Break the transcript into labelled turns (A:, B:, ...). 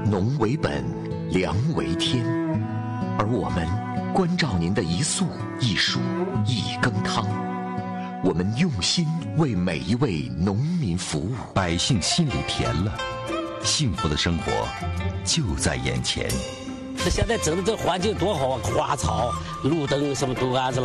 A: 农为本，粮为天，而我们关照您的一粟一蔬一羹汤，我们用心为每一位农民服务，
B: 百姓心里甜了，幸福的生活就在眼前。
C: 现在整的这环境多好啊，花草、路灯什么都安置了。